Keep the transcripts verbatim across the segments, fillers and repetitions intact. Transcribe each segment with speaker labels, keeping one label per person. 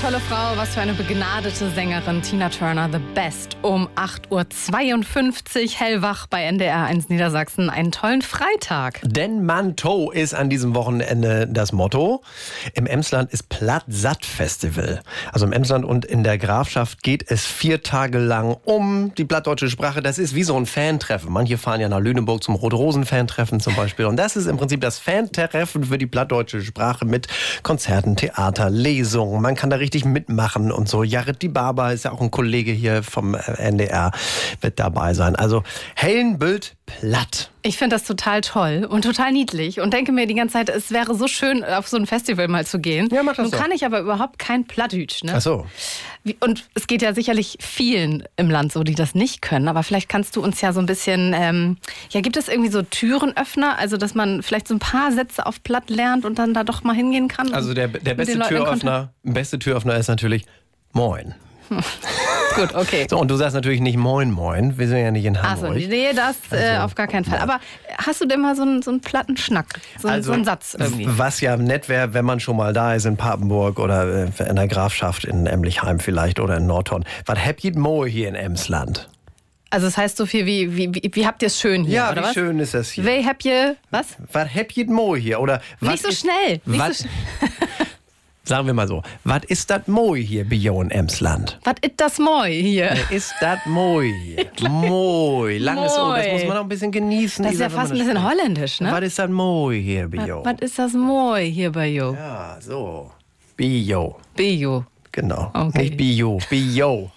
Speaker 1: tolle Frau, was für eine begnadete Sängerin. Tina Turner, The Best. Um acht Uhr zweiundfünfzig hellwach bei N D R eins Niedersachsen. Einen tollen Freitag.
Speaker 2: Denn Manteau ist an diesem Wochenende das Motto. Im Emsland ist Plattsatt-Festival. Also im Emsland und in der Grafschaft geht es vier Tage lang um die plattdeutsche Sprache. Das ist wie so ein Fantreffen. Manche fahren ja nach Lüneburg zum Rote-Rosen-Fantreffen zum Beispiel. Und das ist im Prinzip das Fantreffen für die plattdeutsche Sprache mit Konzerten, Theater, Lesungen. Man kann da richtig mitmachen und so. Jared Di Baba ist ja auch ein Kollege hier vom N D R, wird dabei sein. Also Hellenbüld platt.
Speaker 1: Ich finde das total toll und total niedlich und denke mir die ganze Zeit, es wäre so schön, auf so ein Festival mal zu gehen.
Speaker 2: Ja, mach das
Speaker 1: Nun
Speaker 2: so.
Speaker 1: kann ich aber überhaupt kein Plattdütsch. Ne?
Speaker 2: Ach so.
Speaker 1: Und es geht ja sicherlich vielen im Land so, die das nicht können. Aber vielleicht kannst du uns ja so ein bisschen, ähm, ja, gibt es irgendwie so Türenöffner? Also, dass man vielleicht so ein paar Sätze auf Platt lernt und dann da doch mal hingehen kann?
Speaker 2: Also der, der beste Türöffner, beste Türöffner ist natürlich Moin.
Speaker 1: Hm. Gut, okay.
Speaker 2: So, und du sagst natürlich nicht Moin Moin, wir sind ja nicht in Hamburg.
Speaker 1: Achso, nee, das äh,
Speaker 2: Also,
Speaker 1: auf gar keinen Fall.
Speaker 2: ja.
Speaker 1: Aber hast du denn mal so einen, so einen platten Schnack, so, einen-
Speaker 2: Also,
Speaker 1: so einen Satz irgendwie?
Speaker 2: was ja nett wäre, wenn man schon mal da ist in Papenburg oder äh, in der Grafschaft in Emlichheim vielleicht oder in Nordhorn. Was habt ihr Moe hier in Emsland?
Speaker 1: Also es heißt so viel wie, wie, wie, wie habt ihr es schön hier,
Speaker 2: Ja,
Speaker 1: oder
Speaker 2: wie
Speaker 1: was?
Speaker 2: schön ist das hier?
Speaker 1: Wie habt ihr, was?
Speaker 2: Was habt ihr Moe hier? Oder was
Speaker 1: Nicht so
Speaker 2: ist,
Speaker 1: schnell, nicht
Speaker 2: was,
Speaker 1: so schnell.
Speaker 2: Sagen wir mal so, was ist das Moe hier bei Jo in Emsland?
Speaker 1: Was ist das Moi hier?
Speaker 2: Was ist das Moe hier? Moe, langes O, das
Speaker 1: Moi.
Speaker 2: muss man auch ein bisschen genießen.
Speaker 1: Das ist ja
Speaker 2: Lisa, wenn
Speaker 1: fast ein
Speaker 2: man das
Speaker 1: bisschen
Speaker 2: spricht.
Speaker 1: holländisch, ne?
Speaker 2: Was ist das Moe hier bei Jo?
Speaker 1: Was ist das Moi hier bei Jo?
Speaker 2: Ja, so. Bio.
Speaker 1: Bio.
Speaker 2: Genau.
Speaker 1: Okay.
Speaker 2: Nicht Bio, Bio.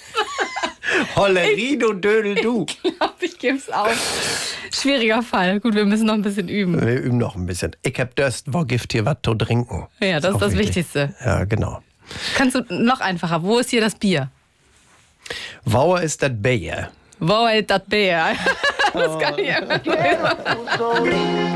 Speaker 2: Hollerie, du Dödel, du.
Speaker 1: Ich glaube, ich gebe es auf. Schwieriger Fall. Gut, wir müssen noch ein bisschen üben.
Speaker 2: Wir üben noch ein bisschen. Ich hab Durst, wo Gift hier was zu trinken.
Speaker 1: Ja, das ist
Speaker 2: auch
Speaker 1: das
Speaker 2: wichtig.
Speaker 1: Wichtigste.
Speaker 2: Ja, genau.
Speaker 1: Kannst du noch einfacher? Wo ist hier das Bier?
Speaker 2: Wauer ist das Bier.
Speaker 1: Wo ist das Bier? Das kann ich einfach nicht.